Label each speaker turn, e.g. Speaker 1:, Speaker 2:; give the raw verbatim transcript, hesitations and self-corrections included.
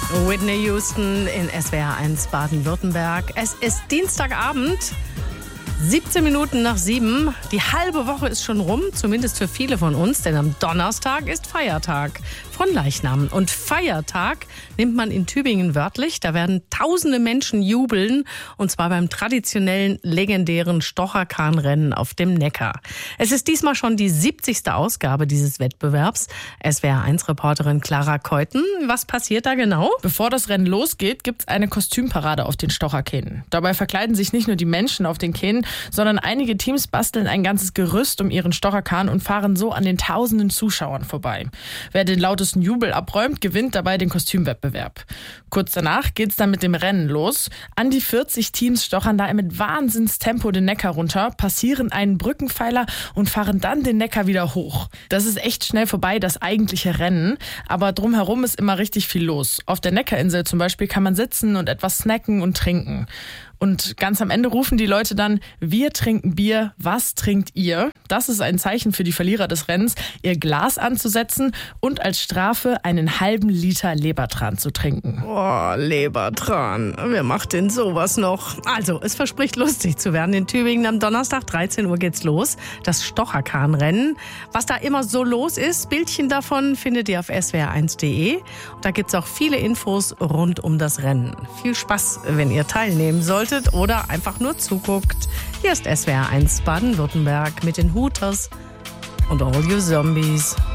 Speaker 1: Whitney Houston in S W R eins Baden-Württemberg. Es ist Dienstagabend, siebzehn Minuten nach sieben. Die halbe Woche ist schon rum, zumindest für viele von uns, denn am Donnerstag ist Feiertag von Leichnam. Und Feiertag nimmt man in Tübingen wörtlich. Da werden tausende Menschen jubeln, und zwar beim traditionellen, legendären Stocherkahnrennen auf dem Neckar. Es ist diesmal schon die siebzigste Ausgabe dieses Wettbewerbs. S W R eins Reporterin Clara Keuten, was passiert da genau?
Speaker 2: Bevor das Rennen losgeht, gibt's eine Kostümparade auf den Stocherkähnen. Dabei verkleiden sich nicht nur die Menschen auf den Kähnen, sondern einige Teams basteln ein ganzes Gerüst um ihren Stocherkahn und fahren so an den tausenden Zuschauern vorbei. Wer den lautesten Jubel abräumt, gewinnt dabei den Kostümwettbewerb. Kurz danach geht's dann mit dem Rennen los. An die vierzig Teams stochern da mit Wahnsinnstempo den Neckar runter, passieren einen Brückenpfeiler und fahren dann den Neckar wieder hoch. Das ist echt schnell vorbei, das eigentliche Rennen, aber drumherum ist immer richtig viel los. Auf der Neckarinsel zum Beispiel kann man sitzen und etwas snacken und trinken. Und ganz am Ende rufen die Leute dann: Wir trinken Bier, was trinkt ihr? Das ist ein Zeichen für die Verlierer des Rennens, ihr Glas anzusetzen und als Strafe einen halben Liter Lebertran zu trinken.
Speaker 1: Oh, Lebertran. Wer macht denn sowas noch? Also, es verspricht lustig zu werden. In Tübingen am Donnerstag, dreizehn Uhr geht's los. Das Stocherkahnrennen. Was da immer so los ist, Bildchen davon findet ihr auf S W R eins punkt de. Und da gibt's auch viele Infos rund um das Rennen. Viel Spaß, wenn ihr teilnehmen sollt oder einfach nur zuguckt. Hier ist S W R eins Baden-Württemberg mit den Hooters und All You Zombies.